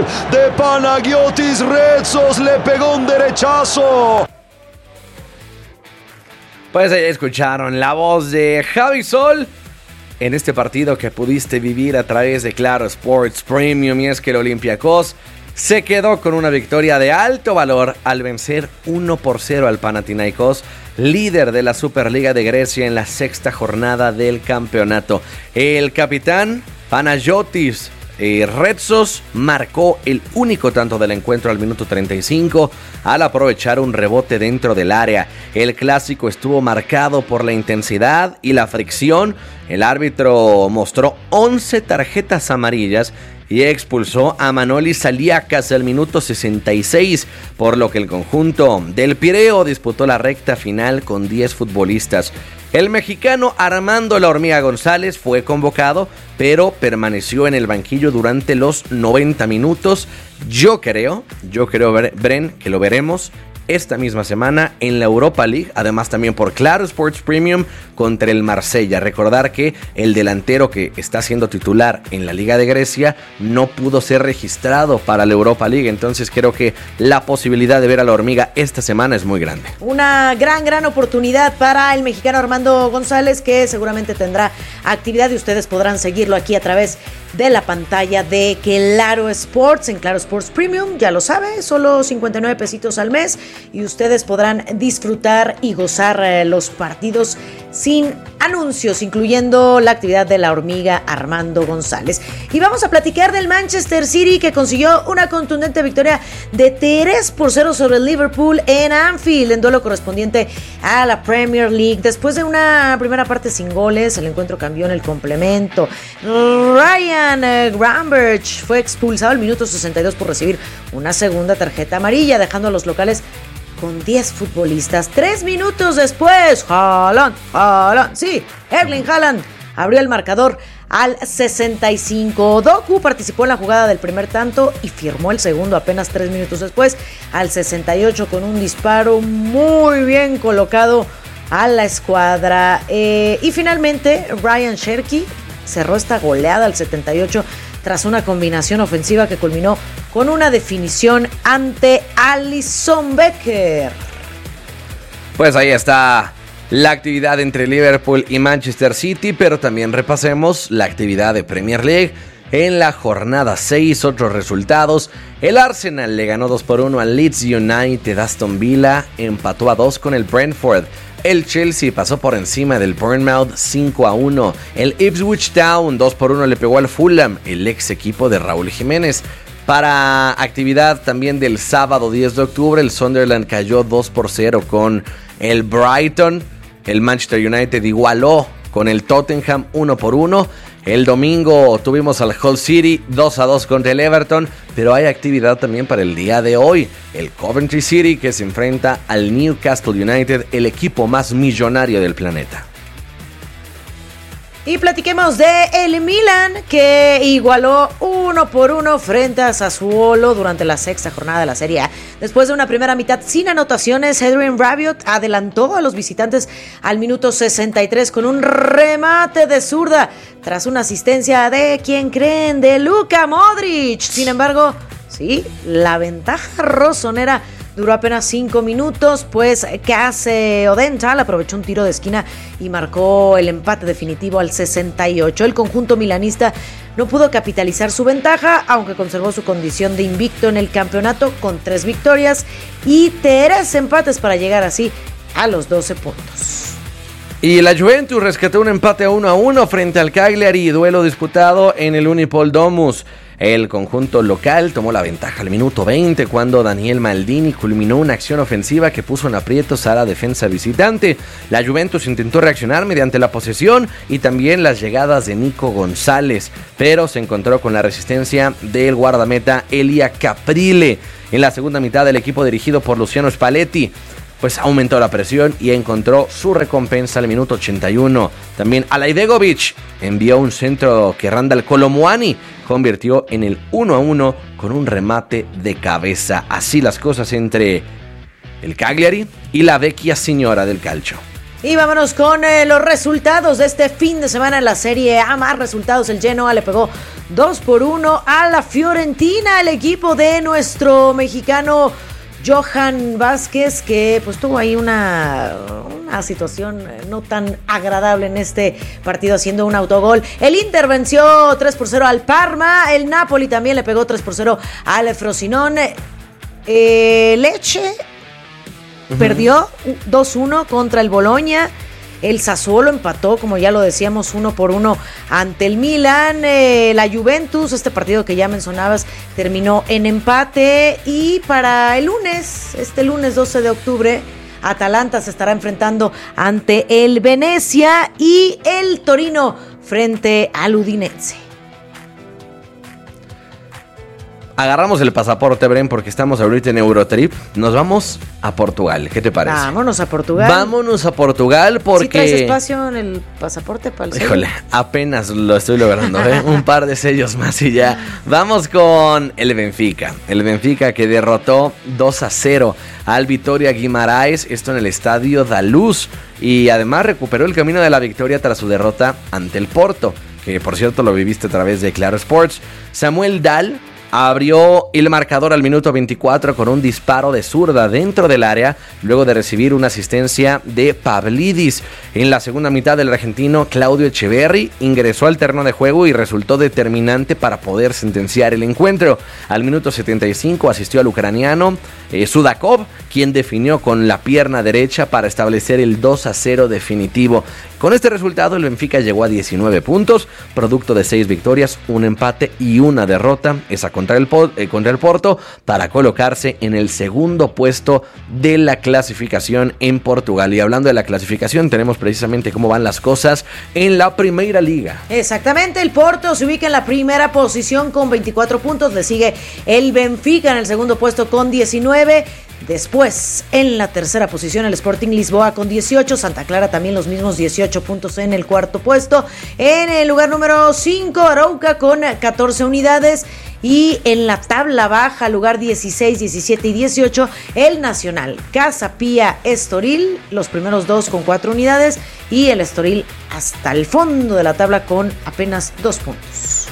de Panagiotis Retsos, le pegó un derechazo. Pues ahí escucharon la voz de Javi Sol en este partido que pudiste vivir a través de Claro Sports Premium, y es que el Olympiacos se quedó con una victoria de alto valor al vencer 1-0 al Panathinaikos, líder de la Superliga de Grecia en la sexta jornada del campeonato. El capitán Panagiotis Retsos marcó el único tanto del encuentro al minuto 35 al aprovechar un rebote dentro del área. El clásico estuvo marcado por la intensidad y la fricción. El árbitro mostró 11 tarjetas amarillas y expulsó a Manolis Saliakas al minuto 66, por lo que el conjunto del Pireo disputó la recta final con 10 futbolistas. El mexicano Armando La Hormiga González fue convocado, pero permaneció en el banquillo durante los 90 minutos. Yo creo, Bren, que lo veremos esta misma semana en la Europa League, además también por Claro Sports Premium contra el Marsella. Recordar que el delantero que está siendo titular en la Liga de Grecia no pudo ser registrado para la Europa League, entonces creo que la posibilidad de ver a la Hormiga esta semana es muy grande. Una gran oportunidad para el mexicano Armando González, que seguramente tendrá actividad y ustedes podrán seguirlo aquí a través de la pantalla de Claro Sports en Claro Sports Premium. Ya lo sabe, solo 59 pesitos al mes y ustedes podrán disfrutar y gozar los partidos sin anuncios, incluyendo la actividad de la Hormiga Armando González. Y vamos a platicar del Manchester City, que consiguió una contundente victoria de 3-0 sobre el Liverpool en Anfield, en duelo correspondiente a la Premier League. Después de una primera parte sin goles, el encuentro cambió en el complemento. Ryan Gravenberch fue expulsado al minuto 62 por recibir una segunda tarjeta amarilla, dejando a los locales con 10 futbolistas. 3 minutos después, Erling Haaland abrió el marcador al 65. Doku participó en la jugada del primer tanto y firmó el segundo apenas 3 minutos después, al 68, con un disparo muy bien colocado a la escuadra. Y finalmente, Ryan Cherky cerró esta goleada al 78 tras una combinación ofensiva que culminó con una definición ante Alisson Becker. Pues ahí está la actividad entre Liverpool y Manchester City, pero también repasemos la actividad de Premier League. En la jornada 6, otros resultados: el Arsenal le ganó 2-1 al Leeds United, Aston Villa empató a 2 con el Brentford, el Chelsea pasó por encima del Bournemouth 5-1, el Ipswich Town 2-1 le pegó al Fulham, el ex equipo de Raúl Jiménez. Para actividad también del sábado 10 de octubre, el Sunderland cayó 2-0 con el Brighton, el Manchester United igualó con el Tottenham 1-1. El domingo tuvimos al Hull City 2-2 contra el Everton, pero hay actividad también para el día de hoy. El Coventry City, que se enfrenta al Newcastle United, el equipo más millonario del planeta. Y platiquemos de el Milan, que igualó 1-1 frente a Sassuolo durante la sexta jornada de la Serie A. Después de una primera mitad sin anotaciones, Adrien Rabiot adelantó a los visitantes al minuto 63 con un remate de zurda tras una asistencia de, ¿quién creen?, de Luka Modric. Sin embargo, sí, la ventaja rosonera duró apenas 5 minutos, pues Kaze Odental aprovechó un tiro de esquina y marcó el empate definitivo al 68. El conjunto milanista no pudo capitalizar su ventaja, aunque conservó su condición de invicto en el campeonato con 3 victorias y 3 empates para llegar así a los 12 puntos. Y la Juventus rescató un empate 1-1 frente al Cagliari, duelo disputado en el Unipol Domus. El conjunto local tomó la ventaja al minuto 20 cuando Daniel Maldini culminó una acción ofensiva que puso en aprietos a la defensa visitante. La Juventus intentó reaccionar mediante la posesión y también las llegadas de Nico González, pero se encontró con la resistencia del guardameta Elia Caprile. En la segunda mitad, el equipo dirigido por Luciano Spalletti pues aumentó la presión y encontró su recompensa al minuto 81. También Alaidegovic envió un centro que Randal Colomuani convirtió en el 1-1 con un remate de cabeza. Así las cosas entre el Cagliari y la vecchia signora del calcio. Y vámonos con los resultados de este fin de semana en la Serie A. Más resultados, el Genoa le pegó 2-1 a la Fiorentina, el equipo de nuestro mexicano Johan Vázquez, que pues tuvo ahí una situación no tan agradable en este partido, haciendo un autogol. El Inter venció 3-0 al Parma, el Napoli también le pegó 3-0 al Frosinone. Lecce perdió 2-1 contra el Bologna. El Sassuolo empató, como ya lo decíamos, 1-1 ante el Milan. La Juventus, este partido que ya mencionabas, terminó en empate. Y para el lunes, este lunes 12 de octubre, Atalanta se estará enfrentando ante el Venecia y el Torino frente al Udinese. Agarramos el pasaporte, Bren, porque estamos ahorita en Eurotrip. Nos vamos a Portugal. ¿Qué te parece? Vámonos a Portugal. Vámonos a Portugal porque... ¿Sí traes espacio en el pasaporte para el sello? Híjole, apenas lo estoy logrando, ¿eh? Un par de sellos más y ya. Vamos con el Benfica. El Benfica que derrotó 2-0 al Vitória Guimarães. Esto en el Estadio da Luz. Y además recuperó el camino de la victoria tras su derrota ante el Porto, que por cierto lo viviste a través de Claro Sports. Samuel Dahl abrió el marcador al minuto 24 con un disparo de zurda dentro del área, luego de recibir una asistencia de Pavlidis. En la segunda mitad, el argentino Claudio Echeverri ingresó al terreno de juego y resultó determinante para poder sentenciar el encuentro. Al minuto 75 asistió al ucraniano Sudakov, quien definió con la pierna derecha para establecer el 2-0 definitivo. Con este resultado, el Benfica llegó a 19 puntos, producto de 6 victorias, un empate y una derrota, esa contra el Porto, para colocarse en el segundo puesto de la clasificación en Portugal. Y hablando de la clasificación, tenemos precisamente cómo van las cosas en la Primeira Liga. Exactamente, el Porto se ubica en la primera posición con 24 puntos, le sigue el Benfica en el segundo puesto con 19. Después, en la tercera posición, el Sporting Lisboa con 18, Santa Clara también los mismos 18 puntos en el cuarto puesto. En el lugar número 5, Arauca con 14 unidades. Y en la tabla baja, lugar 16, 17 y 18, el Nacional, Casa Pía, Estoril, los primeros dos con 4 unidades. Y el Estoril hasta el fondo de la tabla con apenas 2 puntos.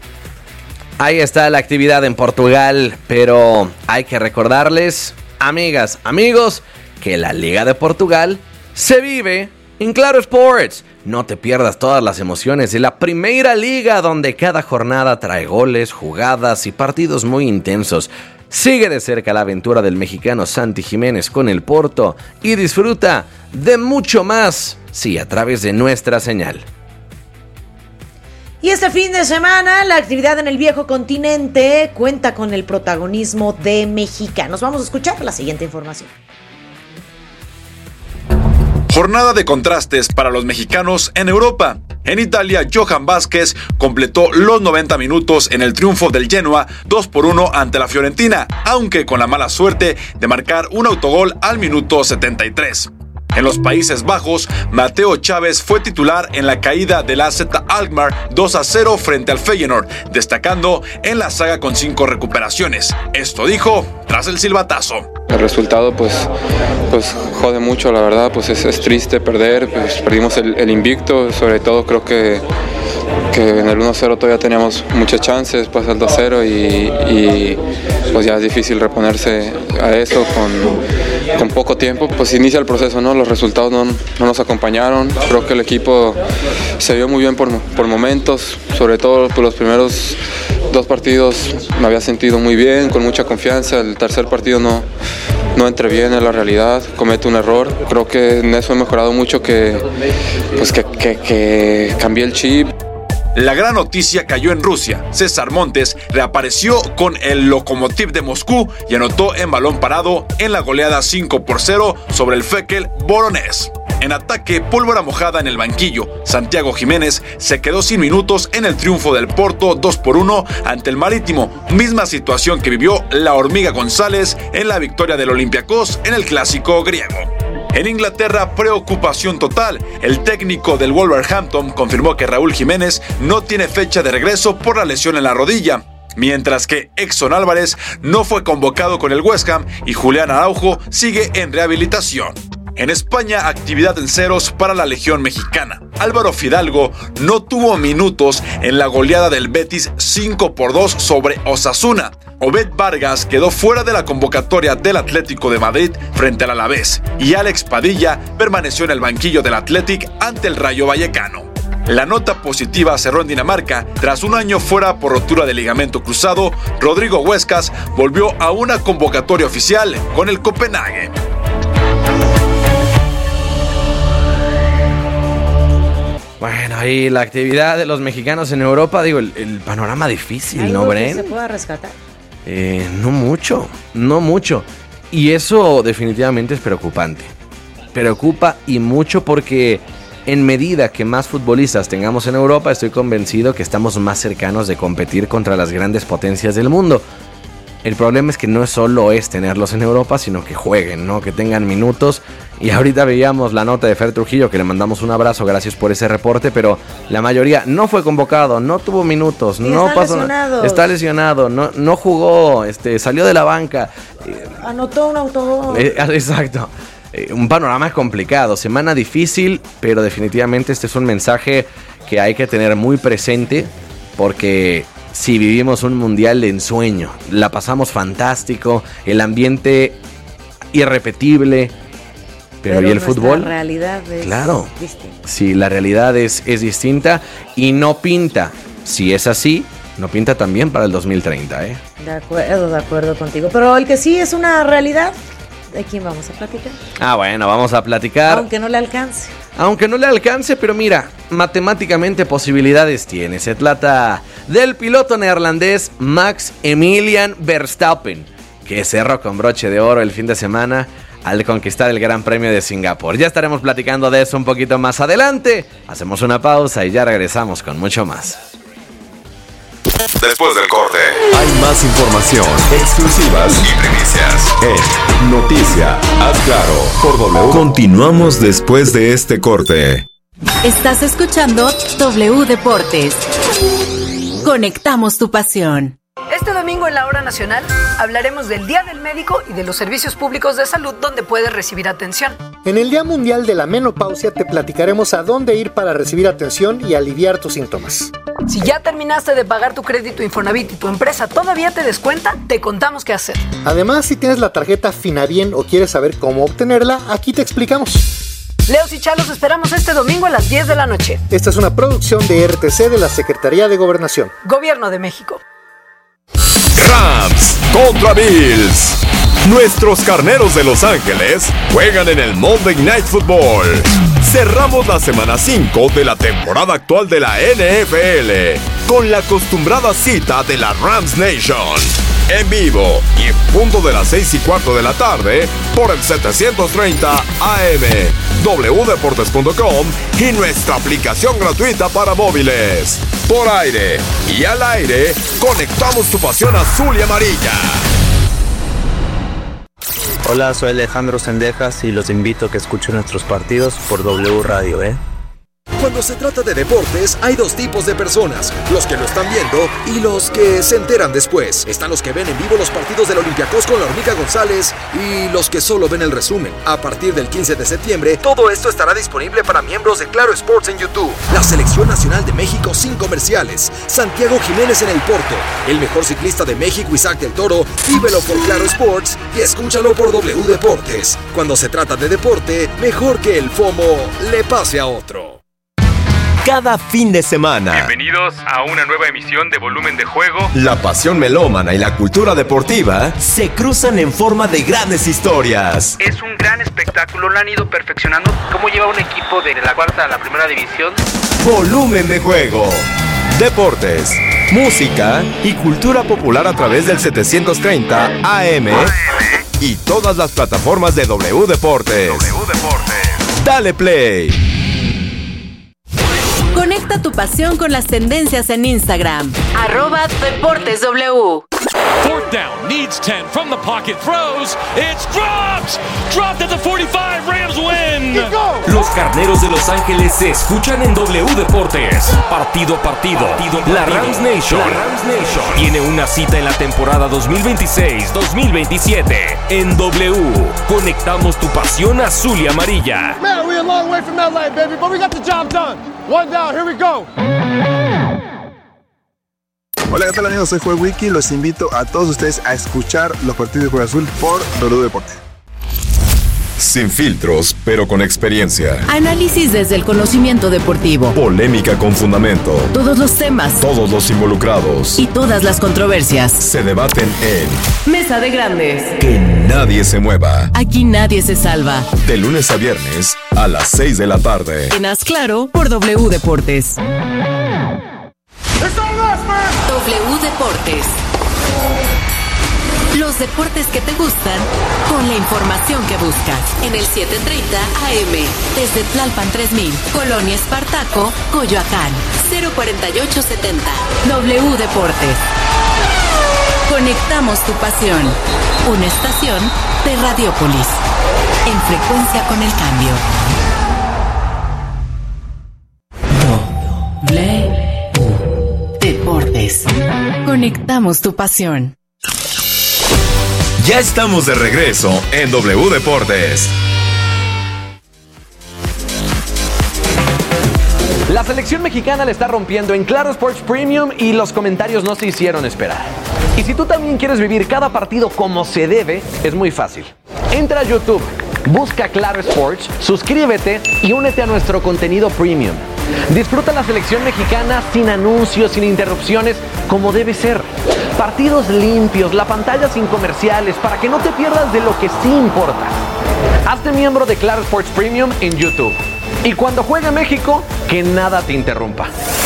Ahí está la actividad en Portugal, pero hay que recordarles, amigas, amigos, que la Liga de Portugal se vive en Claro Sports. No te pierdas todas las emociones de la Primeira Liga, donde cada jornada trae goles, jugadas y partidos muy intensos. Sigue de cerca la aventura del mexicano Santi Jiménez con el Porto y disfruta de mucho más, sí, a través de nuestra señal. Y este fin de semana, la actividad en el viejo continente cuenta con el protagonismo de mexicanos. Vamos a escuchar la siguiente información. Jornada de contrastes para los mexicanos en Europa. En Italia, Johan Vázquez completó los 90 minutos en el triunfo del Genoa 2-1 ante la Fiorentina, aunque con la mala suerte de marcar un autogol al minuto 73. En los Países Bajos, Mateo Chávez fue titular en la caída del AZ Alkmaar 2-0 frente al Feyenoord, destacando en la saga con 5 recuperaciones. Esto dijo tras el silbatazo. El resultado pues jode mucho, la verdad, pues es triste perder, pues perdimos el invicto, sobre todo creo que en el 1-0 todavía teníamos muchas chances, pues el 2-0 y pues ya es difícil reponerse a eso con poco tiempo. Pues inicia el proceso, ¿no? Los resultados no nos acompañaron, creo que el equipo se vio muy bien por momentos, sobre todo por los primeros 2 partidos me había sentido muy bien, con mucha confianza, el tercer partido no entré bien en la realidad, cometo un error, creo que en eso he mejorado mucho, que cambié el chip. La gran noticia cayó en Rusia. César Montes reapareció con el Lokomotiv de Moscú y anotó en balón parado en la goleada 5-0 sobre el Fekel Voronezh. En ataque, pólvora mojada en el banquillo. Santiago Jiménez se quedó sin minutos en el triunfo del Porto 2-1 ante el Marítimo, misma situación que vivió la Hormiga González en la victoria del Olympiacos en el clásico griego. En Inglaterra, preocupación total. El técnico del Wolverhampton confirmó que Raúl Jiménez no tiene fecha de regreso por la lesión en la rodilla, mientras que Exxon Álvarez no fue convocado con el West Ham y Julián Araujo sigue en rehabilitación. En España, actividad en ceros para la Legión Mexicana. Álvaro Fidalgo no tuvo minutos en la goleada del Betis 5-2 sobre Osasuna. Obed Vargas quedó fuera de la convocatoria del Atlético de Madrid frente al Alavés y Alex Padilla permaneció en el banquillo del Athletic ante el Rayo Vallecano. La nota positiva cerró en Dinamarca. Tras un año fuera por rotura de ligamento cruzado, Rodrigo Huescas volvió a una convocatoria oficial con el Copenhague. Bueno, ahí la actividad de los mexicanos en Europa, digo, el panorama difícil, ¿no, Bren? ¿Se pueda rescatar? No mucho. Y eso definitivamente es preocupante. Preocupa y mucho porque en medida que más futbolistas tengamos en Europa, estoy convencido que estamos más cercanos de competir contra las grandes potencias del mundo. El problema es que no solo es tenerlos en Europa, sino que jueguen, ¿no? Que tengan minutos. Y ahorita veíamos la nota de Fer Trujillo, que le mandamos un abrazo, gracias por ese reporte, pero la mayoría no fue convocado, no tuvo minutos, no pasó nada. Está lesionado, no jugó, salió de la banca. Anotó un autogol. Exacto. Un panorama complicado, semana difícil, pero definitivamente este es un mensaje que hay que tener muy presente, porque si vivimos un mundial de ensueño, la pasamos fantástico, el ambiente irrepetible, pero ¿y el fútbol? La realidad es distinta. Sí, la realidad es distinta y no pinta. Si es así, no pinta también para el 2030, ¿eh? De acuerdo contigo. Pero el que sí es una realidad, ¿de quién vamos a platicar? Bueno, vamos a platicar. Aunque no le alcance. Pero mira, matemáticamente posibilidades tiene. Se trata del piloto neerlandés Max Emilian Verstappen, que cerró con broche de oro el fin de semana al conquistar el Gran Premio de Singapur. Ya estaremos platicando de eso un poquito más adelante. Hacemos una pausa y ya regresamos con mucho más. Después del corte, hay más información, exclusivas y primicias en Noticia Haz Claro por W. Continuamos después de este corte. Estás escuchando W Deportes. Conectamos tu pasión. Este domingo en la Hora Nacional hablaremos del Día del Médico y de los servicios públicos de salud donde puedes recibir atención. En el Día Mundial de la Menopausia te platicaremos a dónde ir para recibir atención y aliviar tus síntomas. Si ya terminaste de pagar tu crédito Infonavit y tu empresa todavía te descuenta, te contamos qué hacer. Además, si tienes la tarjeta Finabien o quieres saber cómo obtenerla, aquí te explicamos. Leos y Chalos esperamos este domingo a las 10 de la noche. Esta es una producción de RTC de la Secretaría de Gobernación. Gobierno de México. Rams contra Bills. Nuestros carneros de Los Ángeles juegan en el Monday Night Football. Cerramos la semana 5 de la temporada actual de la NFL con la acostumbrada cita de la Rams Nation. En vivo y en punto de las 6:15 de la tarde por el 730 AM, wdeportes.com y nuestra aplicación gratuita para móviles. Por aire y al aire, conectamos tu pasión azul y amarilla. Hola, soy Alejandro Sendejas y los invito a que escuchen nuestros partidos por W Radio, Cuando se trata de deportes, hay dos tipos de personas: los que lo están viendo y los que se enteran después. Están los que ven en vivo los partidos del Olympiacos con la Hormiga González y los que solo ven el resumen. A partir del 15 de septiembre, todo esto estará disponible para miembros de Claro Sports en YouTube. La Selección Nacional de México sin comerciales. Santiago Jiménez en el Porto. El mejor ciclista de México, Isaac del Toro. Vívelo por Claro Sports y escúchalo por W Deportes. Cuando se trata de deporte, mejor que el FOMO le pase a otro. Cada fin de semana. Bienvenidos a una nueva emisión de Volumen de Juego. La pasión melómana y la cultura deportiva se cruzan en forma de grandes historias. Es un gran espectáculo, lo han ido perfeccionando. ¿Cómo lleva un equipo de la cuarta a la primera división? Volumen de Juego. Deportes, música y cultura popular a través del 730 AM y todas las plataformas de W Deportes. Dale play. Conecta tu pasión con las tendencias en Instagram. @DeportesW. Fourth down, needs 10 from the pocket, throws, it's dropped! Dropped at the 45, Rams win! Los Carneros de Los Ángeles se escuchan en W Deportes. Partido a partido. La Rams Nation tiene una cita en la temporada 2026-2027. En W, conectamos tu pasión azul y amarilla. Man, we're a long way from LA, baby, but we got the job done. One down, here we go. Hola, ¿qué tal amigos? Soy Joel Wiki. Los invito a todos ustedes a escuchar los partidos de Cruz Azul por W Deportes. Sin filtros, pero con experiencia. Análisis desde el conocimiento deportivo. Polémica con fundamento. Todos los temas. Todos los involucrados. Y todas las controversias. Se debaten en Mesa de Grandes. Que nadie se mueva. Aquí nadie se salva. De lunes a viernes a las 6 de la tarde. En Haz Claro por W Deportes. W Deportes. Los deportes que te gustan con la información que buscas. En el 730 AM. Desde Tlalpan 3000. Colonia Espartaco, Coyoacán. 04870. W Deportes. Conectamos tu pasión. Una estación de Radiópolis. En frecuencia con el cambio. Deportes. Conectamos tu pasión. Ya estamos de regreso en W Deportes. La selección mexicana le está rompiendo en Claro Sports Premium y los comentarios no se hicieron esperar. Y si tú también quieres vivir cada partido como se debe, es muy fácil. Entra a YouTube, busca Claro Sports, suscríbete y únete a nuestro contenido premium. Disfruta la selección mexicana sin anuncios, sin interrupciones, como debe ser. Partidos limpios, la pantalla sin comerciales, para que no te pierdas de lo que sí importa. Hazte miembro de Claro Sports Premium en YouTube. Y cuando juegue México, que nada te interrumpa.